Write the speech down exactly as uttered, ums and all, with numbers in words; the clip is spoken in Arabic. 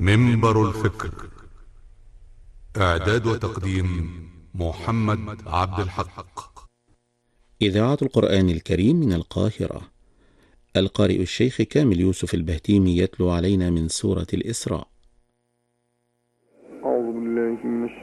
منبر الفكر. إعداد وتقديم محمد عبد الحق. إذاعة القرآن الكريم من القاهرة. القارئ الشيخ كامل يوسف البهتيمي يتلو علينا من سورة الإسراء.